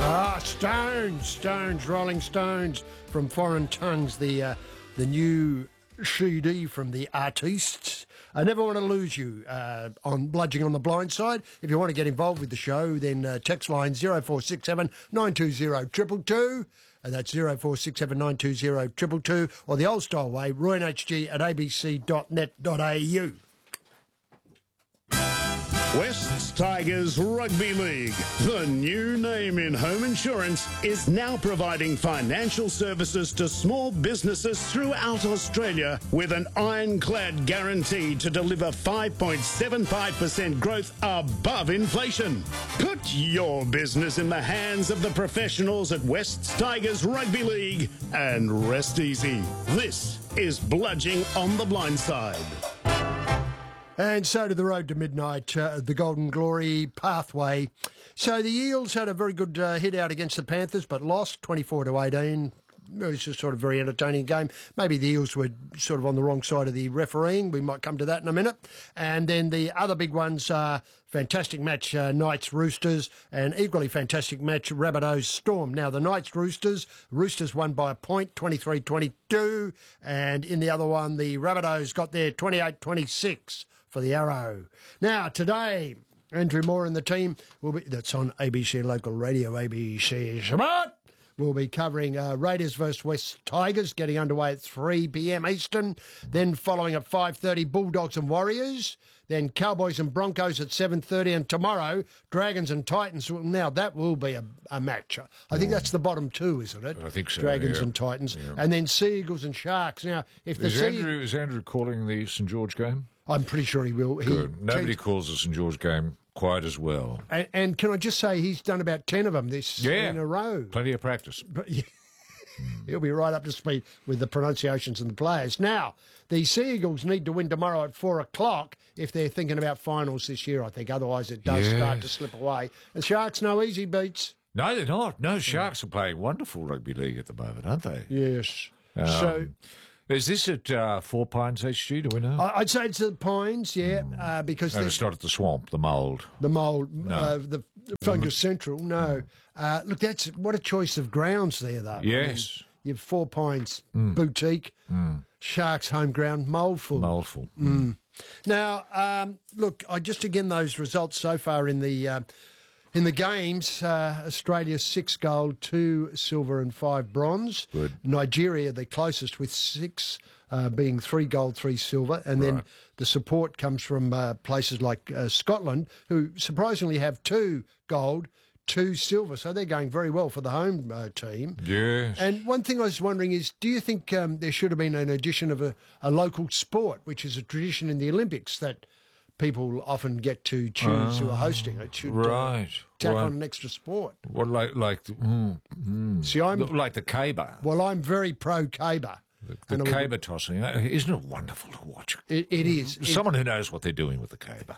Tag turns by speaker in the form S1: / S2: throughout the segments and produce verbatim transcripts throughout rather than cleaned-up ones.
S1: Ah, Stones, Stones, Rolling Stones from Foreign Tongues, the uh, the new C D from the artists. I never want to lose you uh, on Bludging on the Blind Side. If you want to get involved with the show, then uh, text line zero four six seven nine two zero two two two, and that's zero four six seven nine two zero two two two, or the old style way, roy n h g at a b c dot net dot a u.
S2: Wests Tigers Rugby League, the new name in home insurance, is now providing financial services to small businesses throughout Australia with an ironclad guarantee to deliver five point seven five percent growth above inflation. Put your business in the hands of the professionals at Wests Tigers Rugby League and rest easy. This is Bludging on the Blind Side.
S1: And so to the road to midnight, uh, the Golden Glory pathway. So the Eels had a very good uh, hit out against the Panthers, but lost twenty-four to eighteen. It was just sort of a very entertaining game. Maybe the Eels were sort of on the wrong side of the refereeing. We might come to that in a minute. And then the other big ones are fantastic match, uh, Knights Roosters, and equally fantastic match, Rabbitohs Storm. Now, the Knights Roosters, Roosters won by a point, twenty-three twenty-two. And in the other one, the Rabbitohs got there twenty-eight twenty-six for the Arrow. Now, today, Andrew Moore and the team will be, that's on A B C Local Radio, A B C Smart. We'll be covering uh, Raiders versus West Tigers, getting underway at three p m Eastern. Then following at five thirty, Bulldogs and Warriors. Then Cowboys and Broncos at seven thirty. And tomorrow, Dragons and Titans. Now, that will be a, a match. I think that's the bottom two, isn't it?
S3: I think so,
S1: Dragons
S3: yeah.
S1: and Titans.
S3: Yeah.
S1: And then Sea Eagles and Sharks. Now, if the
S3: Is
S1: Sea...
S3: Andrew, is Andrew calling the St George game?
S1: I'm pretty sure he will. He
S3: Good. Nobody
S1: changed-
S3: calls the St George game quite as well.
S1: And, and can I just say, he's done about ten of them this
S3: Yeah.
S1: in a row.
S3: Plenty of practice.
S1: But, yeah, he'll be right up to speed with the pronunciations and the players. Now, the Sea Eagles need to win tomorrow at four o'clock if they're thinking about finals this year, I think. Otherwise, it does
S3: Yes.
S1: start to slip away. And Sharks, no easy beats.
S3: No, they're not. No, Sharks are playing wonderful rugby league at the moment, aren't they?
S1: Yes.
S3: Um,
S1: so
S3: Is this at uh, Four Pines H G, do we know?
S1: I- I'd say it's the Pines, yeah, uh, because
S3: no,
S1: there's
S3: it's not at the Swamp, the Mould.
S1: the mould, uh, the Fungus Central. No. Uh, look, that's what a choice of grounds there, though.
S3: Yes.
S1: You've Four Pines Boutique, Sharks home ground, Mouldful.
S3: Mouldful.
S1: Now, um, look, I just again those results so far in the uh, in the games: uh, Australia six gold, two silver, and five bronze.
S3: Good.
S1: Nigeria the closest with six, uh, being three gold, three silver, and then
S3: Right.
S1: the support comes from uh, places like uh, Scotland, who surprisingly have two gold, two silver. So they're going very well for the home uh, team.
S3: Yes.
S1: And one thing I was wondering is, do you think um, there should have been an addition of a, a local sport, which is a tradition in the Olympics that people often get to choose who are hosting it? Should uh,
S3: right.
S1: tack
S3: Right.
S1: on an extra sport.
S3: What, like, like, mm, mm.
S1: See, I'm
S3: like the caber.
S1: well, I'm very pro caber.
S3: The
S1: And I would-
S3: caber tossing. Uh, Isn't it wonderful to watch?
S1: It, it is. It-
S3: Someone who knows what they're doing with the caber.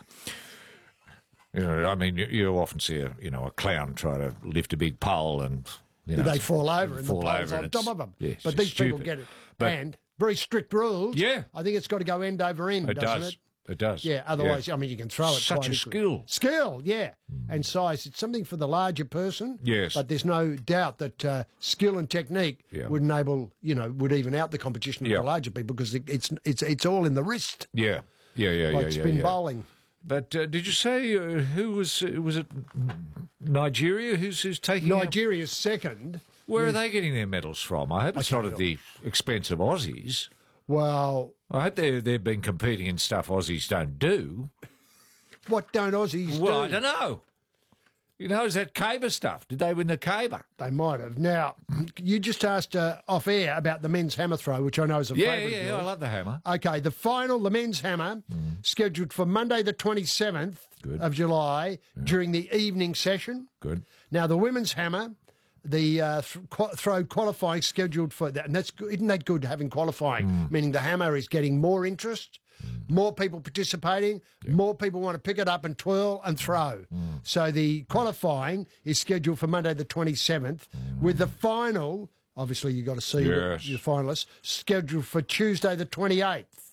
S3: You know, I mean, you, you often see a you know a clown try to lift a big pole and you know
S1: they fall over and
S3: fall
S1: the pole's
S3: over
S1: on
S3: and
S1: top
S3: it's-
S1: of them.
S3: yes,
S1: but
S3: it's
S1: these people
S3: stupid.
S1: get it.
S3: But
S1: and very strict rules.
S3: Yeah.
S1: I think it's got to go end over end,
S3: it
S1: doesn't
S3: does.
S1: it?
S3: It does.
S1: Yeah, otherwise, I mean, you can throw it.
S3: Such
S1: quite
S3: a
S1: easily.
S3: skill.
S1: Skill, yeah. And size. It's something for the larger person.
S3: Yes.
S1: But there's no doubt that uh, skill and technique
S3: Yeah.
S1: would enable, you know, would even out the competition of
S3: Yeah.
S1: the larger people because it, it's it's it's all in the wrist,
S3: Yeah. Yeah. Yeah.
S1: like
S3: yeah.
S1: spin
S3: yeah,
S1: bowling.
S3: But uh, did you say uh, who was uh, was it Nigeria? Who's who's taking? out-
S1: Nigeria's second.
S3: Where are they getting their medals from? I hope it's not at the expense of Aussies.
S1: Well,
S3: I hope they they've been competing in stuff Aussies don't do.
S1: what don't Aussies
S3: Well, I
S1: do?
S3: don't know. You know, is that caber stuff? Did they win the caber?
S1: They might have. Now, you just asked uh, off air about the men's hammer throw, which I know is a
S3: Yeah,
S1: favourite.
S3: yeah,
S1: of
S3: yeah. I
S1: yours.
S3: love the hammer.
S1: Okay, the final, the men's hammer, scheduled for Monday the twenty-seventh
S3: Good.
S1: of July during the evening session.
S3: Good.
S1: Now, the women's hammer, the uh, th- qu- throw qualifying scheduled for that. And that's good. Isn't that good, having qualifying? Meaning the hammer is getting more interest, more people participating, more people want to pick it up and twirl and throw. So the qualifying is scheduled for Monday the twenty-seventh, with the final, obviously you've got to see the-
S3: Yes.
S1: your finalists, scheduled for Tuesday the twenty-eighth.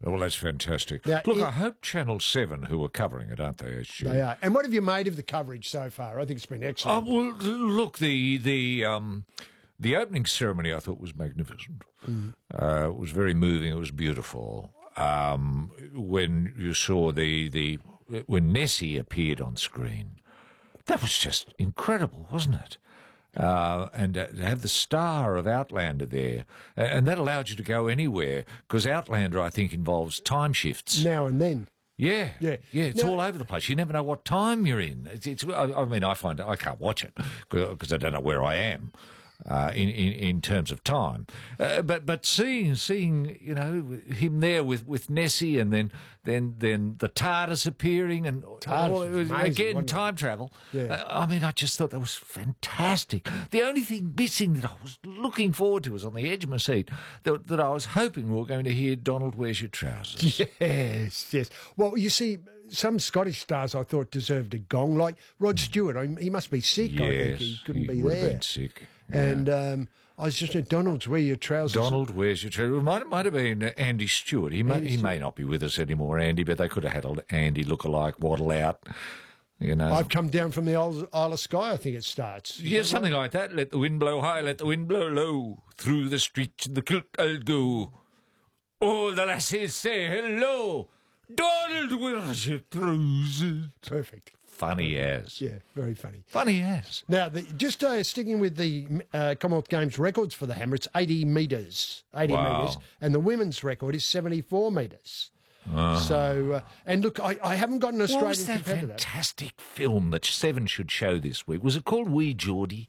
S3: Well, that's fantastic.
S1: Now,
S3: Look,
S1: it-
S3: I hope Channel seven, who are covering it, aren't they, Stu?
S1: They are. And what have you made of the coverage so far? I think it's been
S3: Oh,
S1: excellent.
S3: well, look, the the um, the opening ceremony I thought was magnificent.
S1: Mm.
S3: Uh, it was very moving. It was beautiful. Um, when you saw the the when Nessie appeared on screen, that was just incredible, wasn't it? Uh, and uh, to have the star of Outlander there, uh, and that allowed you to go anywhere because Outlander, I think, involves time shifts.
S1: Now and then.
S3: Yeah,
S1: Yeah.
S3: yeah. It's
S1: Now-
S3: all over the place. You never know what time you're in. It's, it's I, I mean, I find I can't watch it because I don't know where I am uh, in, in in terms of time. Uh, but but seeing seeing you know him there with, with Nessie and then then then the TARDIS appearing and
S1: TARDIS
S3: all-
S1: was amazing,
S3: again
S1: wasn't it?
S3: time travel.
S1: Yeah.
S3: Uh, I mean, I just thought that was fantastic. The only thing missing that I was looking forward to was on the edge of my seat that, that I was hoping we were going to hear Donald, where's your trousers?
S1: Yes, yes. Well, you see, some Scottish stars I thought deserved a gong, like Rod Stewart. I, he must be sick. I think
S3: Yes,
S1: he couldn't be
S3: would have
S1: there.
S3: been sick.
S1: And um, I was just at Donald's, where your trousers.
S3: Donald, where's your trousers? It might, might have been uh, Andy Stewart. He may,
S1: Andy
S3: he may not be with us anymore, Andy, but they could have had an Andy look-alike waddle out. You know,
S1: I've come down from the Isle Isle of Skye. I think it starts.
S3: yeah, something like that. Let the wind blow high, let the wind blow low. Through the streets in the kilt I'll go. All the lassies say hello. Donald, where's your trousers?
S1: Perfect.
S3: Funny as.
S1: Yeah, very funny.
S3: Funny as.
S1: Now, the, just uh, sticking with the uh, Commonwealth Games records for the hammer, it's eighty metres, eighty
S3: Wow.
S1: metres, and the women's record is seventy-four metres. So, uh, and look, I, I haven't got an
S3: What
S1: Australian
S3: was that
S1: competitor.
S3: fantastic film that Seven should show this week? Was it called Wee Geordie?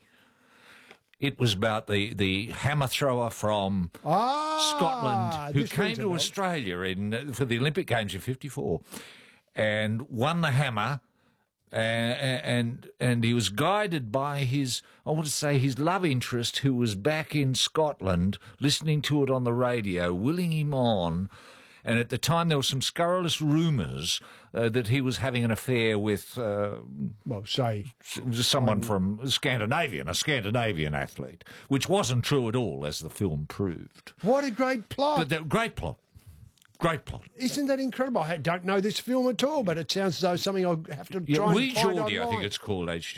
S3: It was about the, the hammer thrower from
S1: Ah,
S3: Scotland who
S1: this
S3: came
S1: rings a
S3: to
S1: bell.
S3: Australia in for the Olympic Games in fifty-four and won the hammer. Uh, and and he was guided by his, I want to say, his love interest, who was back in Scotland, listening to it on the radio, willing him on. And at the time, there were some scurrilous rumours uh, that he was having an affair with uh,
S1: Well, say,
S3: someone from Scandinavian, a Scandinavian athlete, which wasn't true at all, as the film proved.
S1: what a great plot.
S3: But the, great plot. Great plot.
S1: Isn't that incredible? I don't know this film at all, but it sounds as though something I'll have to try
S3: Yeah,
S1: and
S3: Wee
S1: find
S3: Geordie, I think
S1: online.
S3: it's called, H.